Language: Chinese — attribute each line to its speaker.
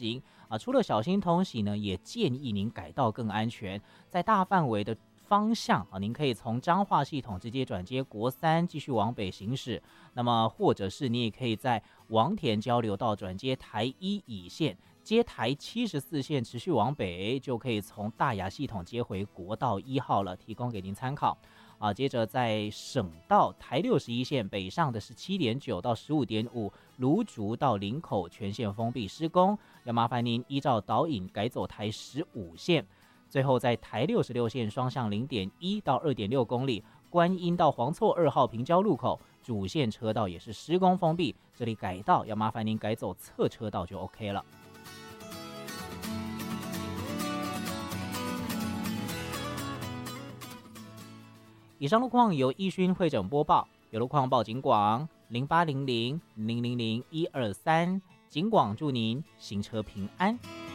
Speaker 1: 行除了小心通行呢，也建议您改道更安全，在大范围的方向您可以从彰化系统直接转接国三，继续往北行驶。那么，或者是你也可以在王田交流道转接台一乙线，接台74线持续往北，就可以从大雅系统接回国道1号了，提供给您参考。接着在省道台61线北上的17.9到15.5，芦竹到林口全线封闭施工，要麻烦您依照导引改走台15线。最后在台66线双向0.1到2.6公里，观音到黄厝2号平交路口主线车道也是施工封闭，这里改道要麻烦您改走侧车道就 OK 了。以上路况由义勋会诊播报，有路况报警广0800000123，警广祝您行车平安。